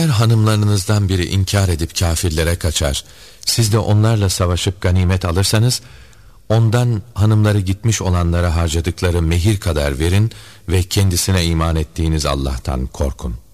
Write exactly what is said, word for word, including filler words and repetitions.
hanımlarınızdan biri inkar edip kâfirlere kaçar, siz de onlarla savaşıp ganimet alırsanız, ondan hanımları gitmiş olanlara harcadıkları mehir kadar verin ve kendisine iman ettiğiniz Allah'tan korkun.